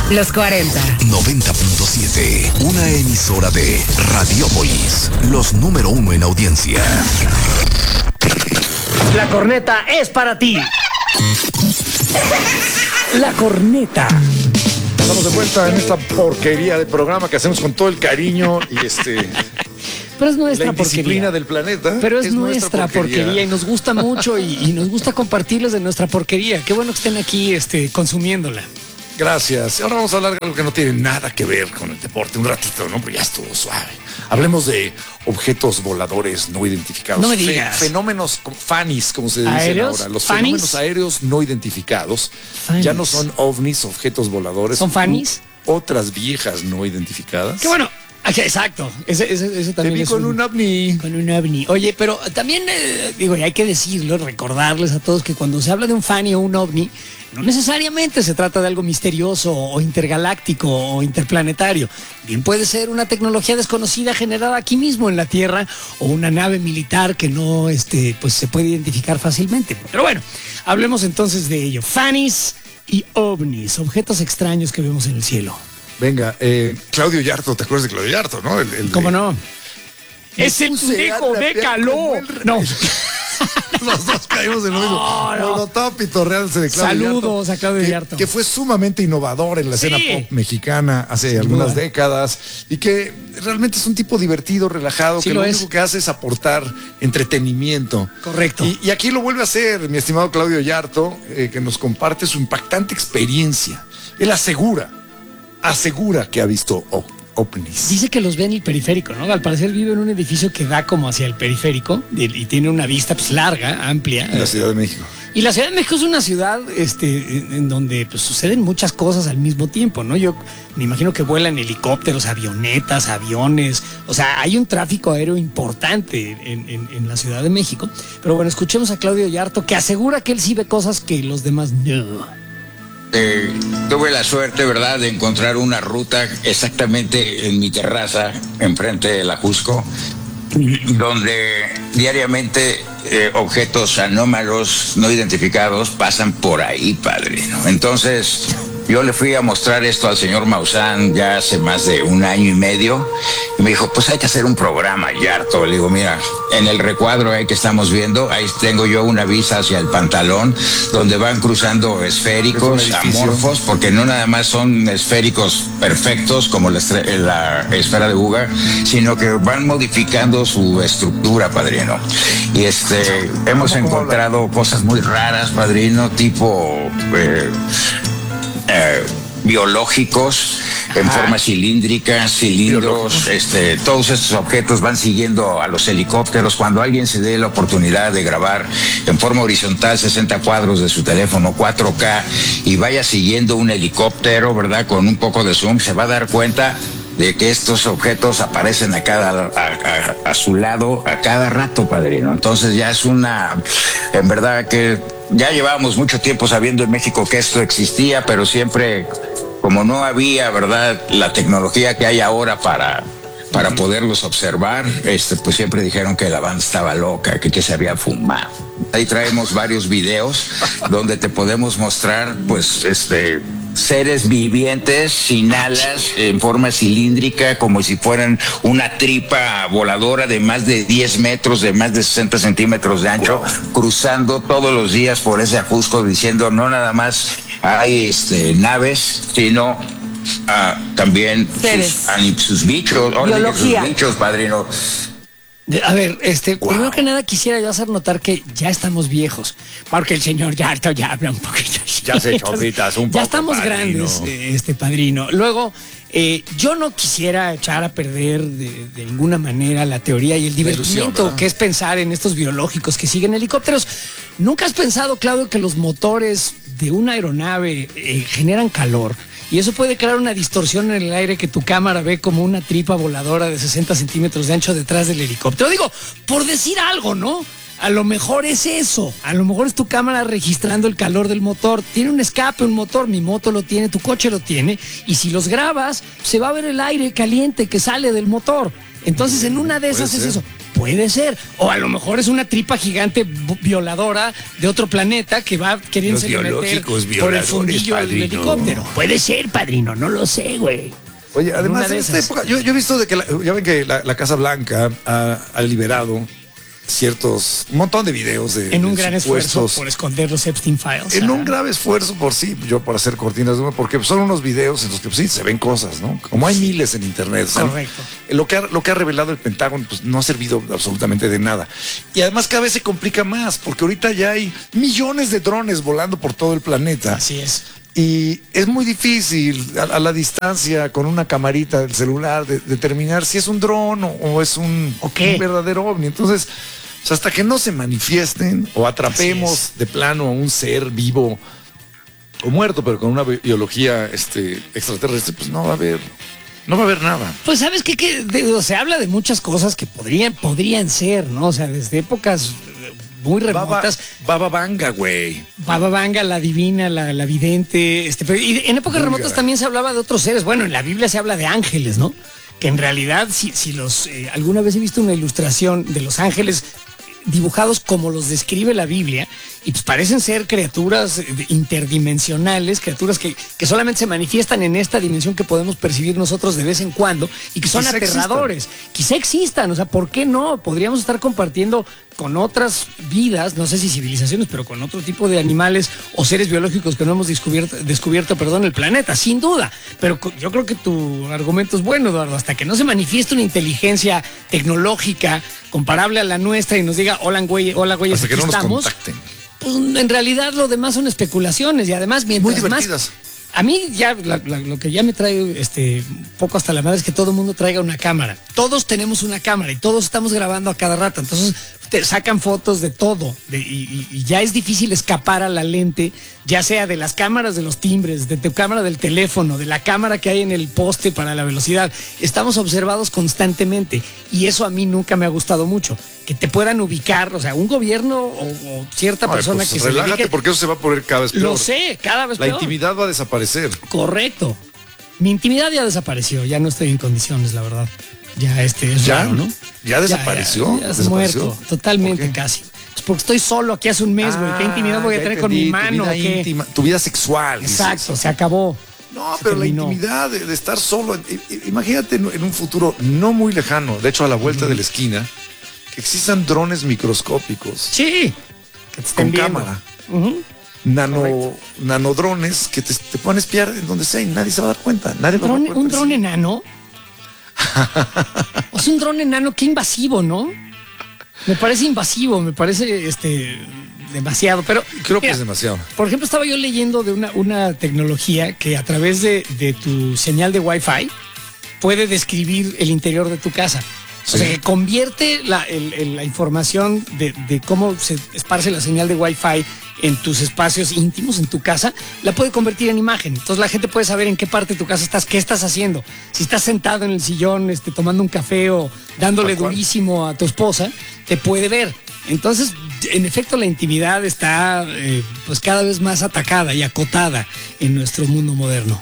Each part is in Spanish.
Los 40. 90.7. Una emisora de Radiópolis. Los número 1 en audiencia. La corneta es para ti. La corneta. Estamos de vuelta en esta porquería de programa que hacemos con todo el cariño y Pero es nuestra la indisciplina porquería del planeta. Pero es nuestra porquería y nos gusta mucho y nos gusta compartirles de nuestra porquería. Qué bueno que estén aquí consumiéndola. Gracias. Ahora vamos a hablar de algo que no tiene nada que ver con el deporte. Un ratito, ¿no? Pero ya estuvo suave. Hablemos de objetos voladores no identificados. No me digas. Fenómenos FANIs, como se dicen ¿Aéreos? ahora. Los ¿FANIs? fenómenos aéreos no identificados FANIs. ya no son ovnis, objetos voladores. ¿Son FANIs? Otras viejas no identificadas. Qué bueno. Exacto. Eso Te también vi es con un ovni. Con un ovni. Oye, pero también, y hay que decirlo, recordarles a todos que cuando se habla de un FANI o un ovni, no necesariamente se trata de algo misterioso o intergaláctico o interplanetario. Bien puede ser una tecnología desconocida generada aquí mismo en la Tierra o una nave militar que no pues se puede identificar fácilmente. Pero bueno, hablemos entonces de ello. FANIs y ovnis, objetos extraños que vemos en el cielo. Venga, Claudio Yarto, ¿te acuerdas de Claudio Yarto, no? ¿Cómo no? Es el pendejo de calor. No. Los dos caímos en lo mismo. No. Lo estaba pitorreándose de Claudio Saludos Yarto, a Claudio Yarto. Que fue sumamente innovador en la escena pop mexicana hace algunas décadas y que realmente es un tipo divertido, relajado, Sí, que lo lo es. único que hace es aportar entretenimiento. Correcto. Y aquí lo vuelve a hacer mi estimado Claudio Yarto, que nos comparte su impactante experiencia. Él asegura que ha visto ovnis. Dice que los ve en el periférico, ¿no? Al parecer vive en un edificio que da como hacia el periférico y tiene una vista pues larga, amplia. En la Ciudad de México. Y la Ciudad de México es una ciudad en donde pues, suceden muchas cosas al mismo tiempo, ¿no? Yo me imagino que vuelan helicópteros, avionetas, aviones. O sea, hay un tráfico aéreo importante en la Ciudad de México. Pero bueno, escuchemos a Claudio Yarto, que asegura que él sí ve cosas que los demás no. Tuve la suerte, ¿verdad?, de encontrar una ruta exactamente en mi terraza, enfrente de la Jusco, donde diariamente objetos anómalos no identificados pasan por ahí, padre, ¿no? Entonces, yo le fui a mostrar esto al señor Maussan ya hace más de 1 año y medio, y me dijo, pues hay que hacer un programa, Yarto. Le digo, mira, en el recuadro ahí que estamos viendo, ahí tengo yo una vista hacia el pantalón, donde van cruzando esféricos, amorfos, porque no nada más son esféricos perfectos como la esfera de Uga, sino que van modificando su estructura, padrino. Y hemos encontrado cosas muy raras, padrino, tipo biológicos en forma cilíndrica, cilindros, todos estos objetos van siguiendo a los helicópteros. Cuando alguien se dé la oportunidad de grabar en forma horizontal 60 cuadros de su teléfono 4K y vaya siguiendo un helicóptero, ¿verdad?, con un poco de zoom, se va a dar cuenta de que estos objetos aparecen a su lado a cada rato, padrino. Entonces ya es en verdad que ya llevábamos mucho tiempo sabiendo en México que esto existía, pero siempre, como no había, ¿verdad?, la tecnología que hay ahora para poderlos observar, pues siempre dijeron que la banda estaba loca, que se había fumado. Ahí traemos varios videos donde te podemos mostrar, pues, seres vivientes sin alas, en forma cilíndrica, como si fueran una tripa voladora de más de 10 metros, de más de 60 centímetros de ancho, cruzando todos los días por ese Ajusco, diciendo no nada más hay naves, sino también sus bichos, biología. Sus bichos, padrino. A ver, primero que nada quisiera yo hacer notar que ya estamos viejos, porque el señor Yarto ya habla un poquito así. Ya se chopitas un poco, ya estamos padrino. grandes, padrino. Luego, yo no quisiera echar a perder de ninguna manera la teoría y el divertimiento que es pensar en estos biológicos que siguen helicópteros. ¿Nunca has pensado, Claudio, que los motores de una aeronave generan calor? Y eso puede crear una distorsión en el aire que tu cámara ve como una tripa voladora de 60 centímetros de ancho detrás del helicóptero. Digo, por decir algo, ¿no? A lo mejor es eso. A lo mejor es tu cámara registrando el calor del motor. Tiene un escape, un motor. Mi moto lo tiene, tu coche lo tiene. Y si los grabas, se va a ver el aire caliente que sale del motor. Entonces, en una de esas es eso. Puede ser. O a lo mejor es una tripa gigante violadora de otro planeta que va queriéndose meter por el fundillo del helicóptero. Puede ser, padrino, no lo sé, güey. Oye, además en esta época, yo he visto de que ya ven que la Casa Blanca ha liberado un montón de videos en un gran esfuerzo por esconder los Epstein Files. En un grave esfuerzo por hacer cortinas de humo, porque son unos videos en los que sí se ven cosas, ¿no? Como hay miles en internet. Correcto. Lo que ha revelado el Pentágono pues no ha servido absolutamente de nada. Y además cada vez se complica más, porque ahorita ya hay millones de drones volando por todo el planeta. Así es. Y es muy difícil a la distancia con una camarita del celular determinar si es un dron o es un verdadero ovni. Entonces, hasta que no se manifiesten o atrapemos de plano a un ser vivo o muerto, pero con una biología extraterrestre, pues no va a haber nada. Pues sabes que se habla de muchas cosas que podrían ser, ¿no? O sea, desde épocas muy remotas. Baba Vanga, güey. Baba Vanga, la divina, la vidente. Y en épocas remotas también se hablaba de otros seres. Bueno, en la Biblia se habla de ángeles, ¿no? Que en realidad, alguna vez he visto una ilustración de los ángeles dibujados como los describe la Biblia, y pues parecen ser criaturas interdimensionales, criaturas que solamente se manifiestan en esta dimensión que podemos percibir nosotros de vez en cuando y que son aterradores. Quizá existan, o sea, ¿por qué no? Podríamos estar compartiendo con otras vidas, no sé si civilizaciones, pero con otro tipo de animales o seres biológicos que no hemos descubierto el planeta, sin duda. Pero yo creo que tu argumento es bueno, Eduardo. Hasta que no se manifieste una inteligencia tecnológica comparable a la nuestra y nos diga, hola, güey, hasta que no nos estamos, contacten. Pues en realidad lo demás son especulaciones, y además mientras muy divertidas. A mí ya lo que ya me trae un poco hasta la madre es que todo el mundo traiga una cámara. Todos tenemos una cámara y todos estamos grabando a cada rato. Entonces te sacan fotos de todo y ya es difícil escapar a la lente, ya sea de las cámaras de los timbres, de tu cámara del teléfono, de la cámara que hay en el poste para la velocidad. Estamos observados constantemente y eso a mí nunca me ha gustado mucho. Que te puedan ubicar, o sea, un gobierno o cierta persona pues que se relájate, dedique, porque eso se va a poner cada vez peor. Lo sé, cada vez peor. La intimidad va a desaparecer. Correcto. Mi intimidad ya desapareció, ya no estoy en condiciones, la verdad. Ya es raro, ¿no? ¿Ya desapareció? Ya se muerto, totalmente casi. Pues porque estoy solo aquí hace un mes, güey. ¿Qué intimidad voy a tener con mi mano? Tu vida sexual. Exacto, se acabó. No, pero terminó. La intimidad de estar solo. Imagínate en un futuro no muy lejano, de hecho a la vuelta de la esquina, que existan drones microscópicos. Sí. Que te con cámara. Nanodrones que te puedan espiar en donde sea y nadie se va a dar cuenta. ¿Un dron enano? O sea, un dron enano, qué invasivo, ¿no? Me parece invasivo, me parece demasiado, pero creo que es demasiado. Por ejemplo, estaba yo leyendo de una tecnología que a través de tu señal de Wi-Fi puede describir el interior de tu casa. Sí. O sea, que convierte la información de cómo se esparce la señal de Wi-Fi en tus espacios íntimos, en tu casa, la puede convertir en imagen. Entonces la gente puede saber en qué parte de tu casa estás, qué estás haciendo. Si estás sentado en el sillón, tomando un café o dándole durísimo a tu esposa, te puede ver. Entonces, en efecto, la intimidad está pues cada vez más atacada y acotada en nuestro mundo moderno.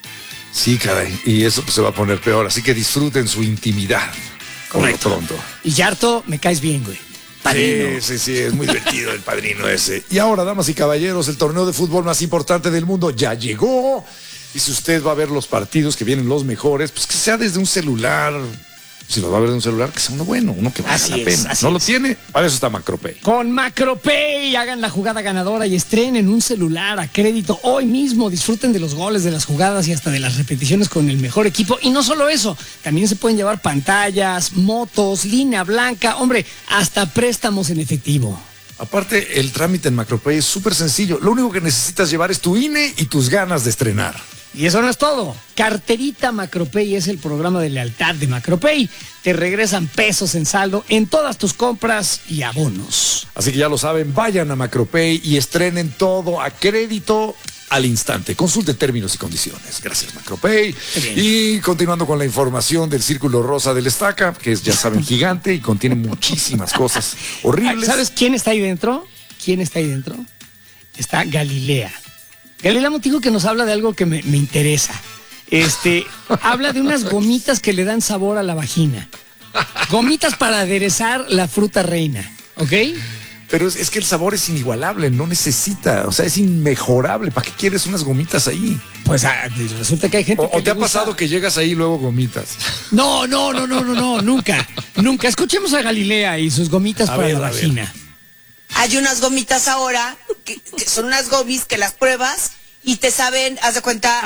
Sí, caray. Y eso pues, se va a poner peor. Así que disfruten su intimidad. Correcto. Pronto. Y Yarto, me caes bien, güey. Padrino. Sí, es muy divertido el padrino ese. Y ahora, damas y caballeros, el torneo de fútbol más importante del mundo ya llegó. Y si usted va a ver los partidos que vienen los mejores, pues que sea desde un celular. Si lo va a ver de un celular, que sea uno bueno, uno que valga la pena. ¿No lo tiene? Para eso está Macropay. Con Macropay hagan la jugada ganadora y estrenen un celular a crédito hoy mismo. Disfruten de los goles, de las jugadas y hasta de las repeticiones con el mejor equipo. Y no solo eso, también se pueden llevar pantallas, motos, línea blanca, hombre, hasta préstamos en efectivo. Aparte, el trámite en Macropay es súper sencillo. Lo único que necesitas llevar es tu INE y tus ganas de estrenar. Y eso no es todo. Carterita Macropay es el programa de lealtad de Macropay. Te regresan pesos en saldo en todas tus compras y abonos. Así que ya lo saben, vayan a Macropay y estrenen todo a crédito al instante. Consulte términos y condiciones. Gracias, Macropay. Y continuando con la información del Círculo Rosa del Estaca, que es, ya saben, gigante y contiene muchísimas cosas horribles. ¿Sabes quién está ahí dentro? ¿Quién está ahí dentro? Está Galilea. Galilea Montijo, que nos habla de algo que me interesa. Habla de unas gomitas que le dan sabor a la vagina. Gomitas para aderezar la fruta reina, ¿ok? Pero es que el sabor es inigualable, no necesita, o sea, es inmejorable. ¿Para qué quieres unas gomitas ahí? Pues resulta que hay gente ¿O te ha pasado que llegas ahí y luego gomitas? No, nunca. Escuchemos a Galilea y sus gomitas para la vagina. Hay unas gomitas ahora, que son unas gomis que las pruebas y te saben, haz de cuenta,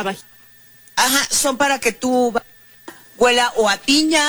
son para que tú huela o a piña,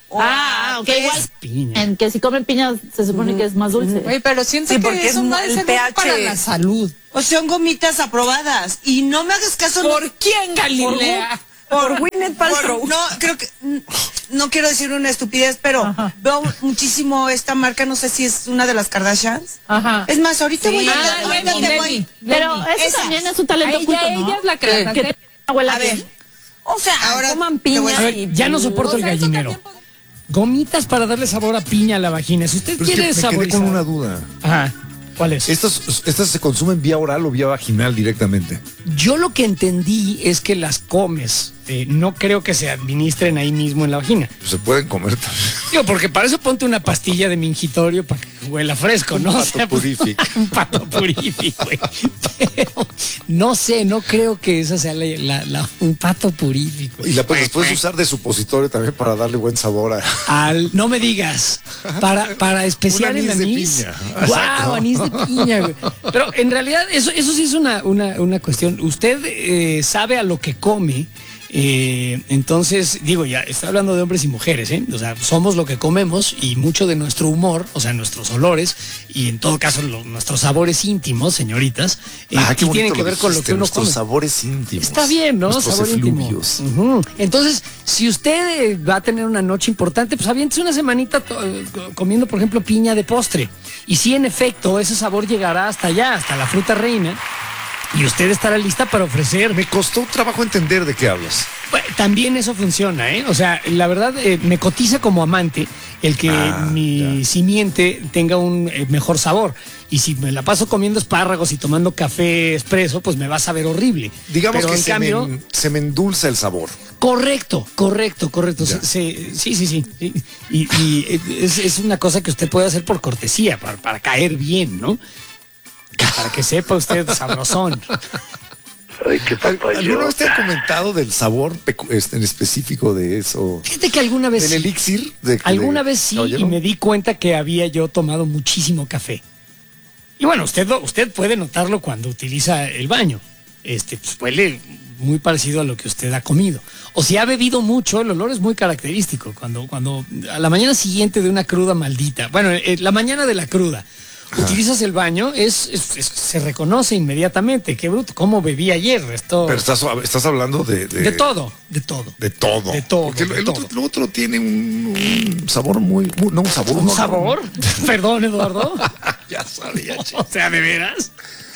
ok, igual. Piña. En que si comen piña se supone que es más dulce. Oye, pero siento que porque eso no es para la salud. O son gomitas aprobadas. Y no me hagas caso. ¿Por quién, Galilea? Por Gwyneth Paltrow. No, creo que no quiero decir una estupidez, pero veo muchísimo esta marca, no sé si es una de las Kardashians. Es más, ahorita voy Lenny. Pero eso también es un talento oculto, ¿no? Ella es la creadora. Que te abuela A ver. bien. O sea, ahora coman piña. A ver, ya no soporto el gallinero. Gomitas para darle sabor a piña a la vagina. Si usted Pero es quiere que me quedé saborizar. con una duda. Ajá. ¿Cuál es? ¿Estas se consumen vía oral o vía vaginal directamente? Yo lo que entendí es que las comes. No creo que se administren ahí mismo en la vagina. Pues se pueden comer también. Digo, porque para eso ponte una pastilla de mingitorio para que huela fresco, ¿no? Un pato purífico. Un pato purífico, güey. Pero no sé, no creo que esa sea un pato purífico. Y la puedes usar de supositorio también para darle buen sabor a... No me digas, para especial Un el anís de anís. piña. Wow, Exacto. anís de piña, güey. Pero en realidad eso sí es una cuestión. Usted sabe a lo que come. Entonces, digo, ya está hablando de hombres y mujeres, ¿eh? O sea, somos lo que comemos y mucho de nuestro humor, o sea, nuestros olores y en todo caso nuestros sabores íntimos, señoritas, Qué tienen que bonito ver con lo dijiste, que uno nuestros come. sabores íntimos. Está bien, ¿no? Nuestros Sabor íntimo. efluvios. Ujú. Entonces, si usted va a tener una noche importante, pues aviéntese una semanita comiendo, por ejemplo, piña de postre. Y si en efecto ese sabor llegará hasta allá, hasta la fruta reina, y usted estará lista para ofrecer. Me costó un trabajo entender de qué hablas. Bueno, también eso funciona, ¿eh? O sea, la verdad me cotiza como amante el que mi simiente tenga un mejor sabor. Y si me la paso comiendo espárragos y tomando café expreso, pues me va a saber horrible. Digamos pero que en cambio, se me endulza el sabor. Correcto. Sí. Y es una cosa que usted puede hacer por cortesía, para caer bien, ¿no? Para que sepa usted sabrosón. Ay, qué ¿Alguna vez te han papayota. comentado del sabor en específico de eso? Fíjate que alguna vez... ¿Del elixir? Alguna vez sí, ¿Oyeron? y me di cuenta que había yo tomado muchísimo café. Y bueno, usted puede notarlo cuando utiliza el baño. Pues huele muy parecido a lo que usted ha comido. O si ha bebido mucho, el olor es muy característico. Cuando a la mañana siguiente de una cruda maldita, bueno, la mañana de la cruda, utilizas el baño, se reconoce inmediatamente. Qué bruto, cómo bebí ayer. Pero estás hablando de todo. De todo. De todo, Porque de el todo. otro tiene un sabor no un sabor. ¿Un sabor? Perdón, Eduardo. Ya sabía, chico. O sea, ¿de veras?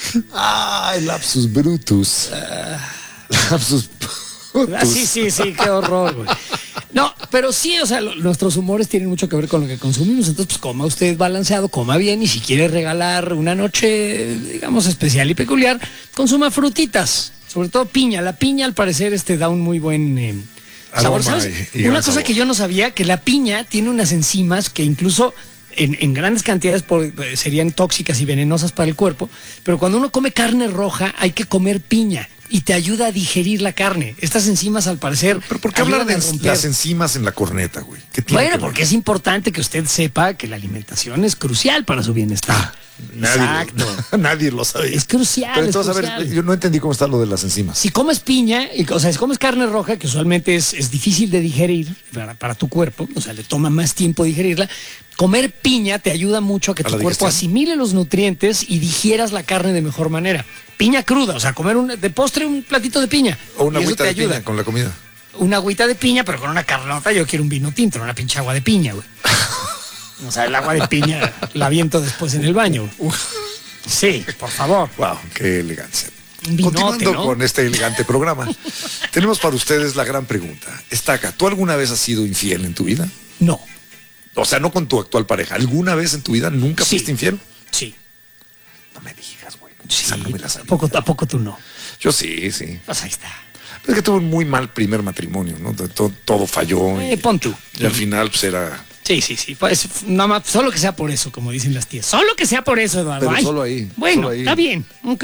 El lapsus brutus. Lapsus brutus. Sí, qué horror, güey. No, pero sí, o sea, nuestros humores tienen mucho que ver con lo que consumimos. Entonces, pues coma usted balanceado, coma bien. Y si quiere regalar una noche, digamos, especial y peculiar, consuma frutitas. Sobre todo piña. La piña, al parecer, da un muy buen sabor. Aroma ¿Sabes? y Una gran cosa sabor. que yo no sabía, que la piña tiene unas enzimas que incluso en grandes cantidades serían tóxicas y venenosas para el cuerpo. Pero cuando uno come carne roja, hay que comer piña. Y te ayuda a digerir la carne. Estas enzimas, al parecer. Pero ¿por qué hablar de ayudan a romper. las enzimas en la corneta, güey? ¿Qué tiene Bueno, que ver? porque es importante que usted sepa que la alimentación es crucial para su bienestar. Exacto. Nadie lo sabe. Es crucial. Pero entonces, es a ver, crucial. yo no entendí cómo está lo de las enzimas. Si comes piña, o sea, si comes carne roja, que usualmente es difícil de digerir para tu cuerpo, o sea, le toma más tiempo digerirla, comer piña te ayuda mucho a que ¿A tu la cuerpo digestión? asimile los nutrientes y digieras la carne de mejor manera. Piña cruda, o sea, comer de postre un platito de piña. O una y eso agüita te de ayuda. piña con la comida. Una agüita de piña, pero con una carnota. Yo quiero un vino tinto, no una pinche agua de piña, güey. O sea, el agua de piña la aviento después en el baño. Sí, por favor. Wow, qué elegancia. Un vinote, Continuando ¿no? con este elegante programa, tenemos para ustedes la gran pregunta. Estaca, ¿tú alguna vez has sido infiel en tu vida? No, O sea, no con tu actual pareja. ¿Alguna vez en tu vida nunca Sí. fuiste infiel? sí. No me digas, güey. Sí, Esa no me la sabía. tampoco tú no. Yo sí. Pues ahí está. Es que tuve un muy mal primer matrimonio, ¿no? Todo falló. Pon tú. Y al final, pues era Sí. Pues nada más, solo que sea por eso, como dicen las tías. Solo que sea por eso, Eduardo. Pero Ay, solo ahí. Bueno, solo ahí. está bien. Ok.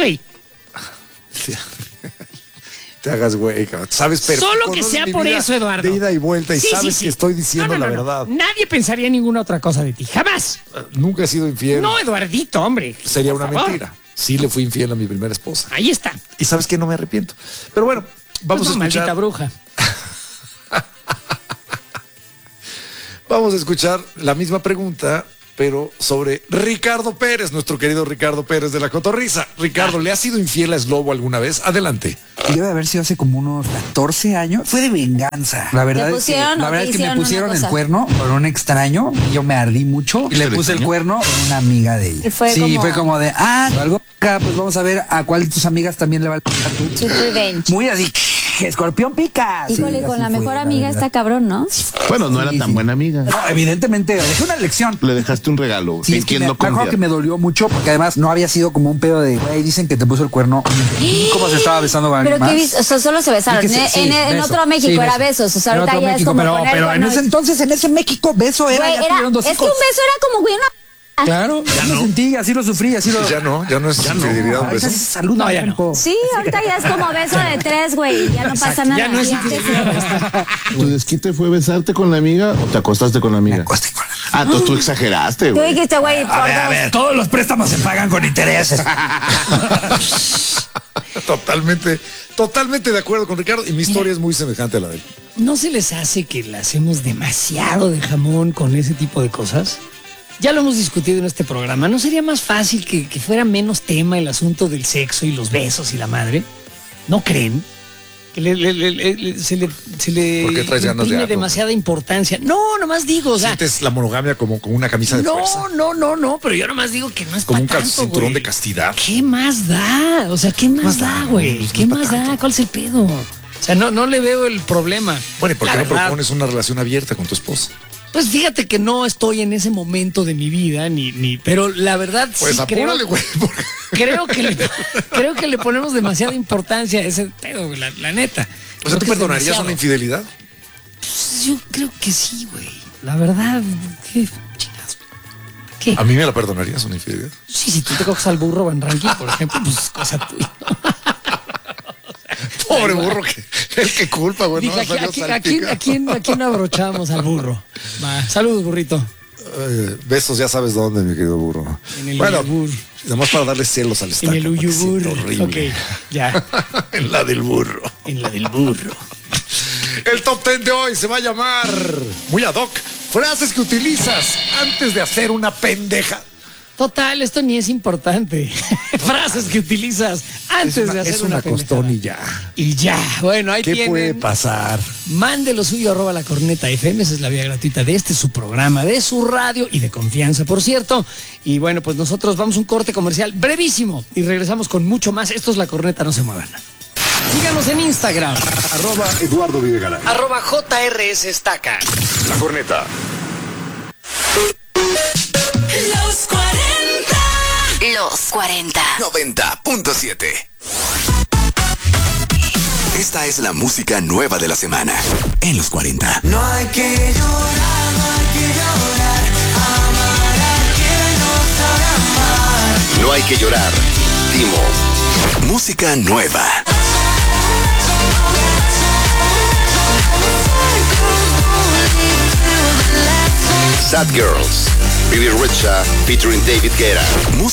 Te hagas güey, cabrón. Sabes perfecto. Solo que conoces sea mi por vida eso, Eduardo. De ida y vuelta y Sí, sabes sí. que estoy diciendo No. la verdad. Nadie pensaría ninguna otra cosa de ti. Jamás. Nunca he sido infiel. No, Eduardito, hombre. Sería Por una favor. mentira. Sí le fui infiel a mi primera esposa. Ahí está. Y sabes que no me arrepiento. Pero bueno, vamos Pues a no, escuchar. maldita bruja. Vamos a escuchar la misma pregunta, pero sobre Ricardo Pérez, nuestro querido Ricardo Pérez de La Cotorrisa. Ricardo, ¿le has sido infiel a Slobo alguna vez? Adelante. Debe haber sido hace como unos 14 años. Fue de venganza. La verdad es que, pusieron la o verdad te es que me hicieron pusieron una el cosa? cuerno con un extraño y yo me ardí mucho y le puse el cuerno con una amiga de ella. Y fue sí, como- fue como de, algo acá, pues vamos a ver a cuál de tus amigas también le va a picar tú. Sweet revenge. Muy así, escorpión pica. Híjole, Sí, con así la fue, mejor la amiga verdad. está cabrón, ¿no? Bueno, no era Sí, tan sí. buena amiga. No, evidentemente, dejé una lección. Le dejaste un regalo. Sí, en es que quien me no acuerdo confía. que me dolió mucho porque además no había sido como un pedo de, güey, dicen que te puso el cuerno. ¿Cómo se estaba besando con alguien Pero más? que o sea, solo se besaron. Y que se- sí, en beso. otro México Sí, era beso. besos. O sea, En ahorita otro ya México, es como pero, poner pero en cuernos. ese entonces, en ese México, beso era, Güey, ya tuvieron dos es que hijos. un beso era como, güey, una... Claro, ya lo sentí, así lo sufrí, así lo... Pues ya no es infidelidad un beso. Salud, No, ya no. Sí, ahorita ya es como beso de 3, güey. Ya no pasa nada. Ya no es Sí, infidelidad. ¿Tu desquite fue besarte con la amiga o te acostaste con la amiga? Me acosté con la... Ah, entonces tú exageraste, Tú güey. dijiste, güey, por A dos. ver, todos los préstamos se pagan con intereses. Totalmente de acuerdo con Ricardo. Y mi historia es muy semejante a la de él. ¿No se les hace que le hacemos demasiado de jamón con ese tipo de cosas? Ya lo hemos discutido en este programa. ¿No sería más fácil que fuera menos tema el asunto del sexo y los besos y la madre? ¿No creen? Que se le ¿Por qué traes ganas de imprime algo? demasiada importancia. No, nomás digo, o sea, Sientes la monogamia como una camisa de fuerza. no, pero yo nomás digo que no es Como un para tanto, cinturón güey. de castidad. ¿Qué más da? O sea, ¿qué más da, güey? pues, ¿Qué no es más pa' da? tanto. ¿Cuál es el pedo? O sea, no le veo el problema. Bueno, ¿y por qué La no verdad, propones una relación abierta con tu esposa? Pues fíjate que no estoy en ese momento de mi vida, pero la verdad Pues sí apúrale, güey. creo que le ponemos demasiada importancia a ese pedo, güey, la neta. O sea, Creo ¿tú que es perdonarías demasiado. una infidelidad? Pues yo creo que sí, güey. La verdad, qué chingados. ¿Qué? ¿A mí me la perdonarías una infidelidad? Sí, si tú te coges al burro Van Ranking, por ejemplo, pues cosa tuya. Pobre burro, el que culpa, güey. Dije, ¿a quién abrochamos al burro? Va, saludos, burrito. Besos, ya sabes dónde, mi querido burro. En el Bueno, uyubur. nada más para darle celos al En estaca. el para que uyubur. sienta horrible. Ok, ya. En la del burro. En la del burro. El top 10 de hoy se va a llamar, muy ad hoc, frases que utilizas antes de hacer una pendeja. Total, esto ni es importante. Frases que utilizas antes de hacer es una pendejada. costón y ya. Y ya, bueno, ahí ¿Qué tienen. puede pasar? Mande lo suyo @ la corneta FM, esa es la vía gratuita de su programa, de su radio y de confianza, por cierto. Y bueno, pues nosotros vamos a un corte comercial brevísimo y regresamos con mucho más. Esto es La Corneta, no se muevan. Síganos en Instagram, Eduardo Videgaray. @JRS Estaca. La Corneta. Los 40. Los 40. 90.7. Esta es la música nueva de la semana. En los 40. No hay que llorar, no hay que llorar. Amar a quien no sabe amar. No hay que llorar. Timo. Música nueva. Sad Girls. Bibi Richa featuring David Guetta. Música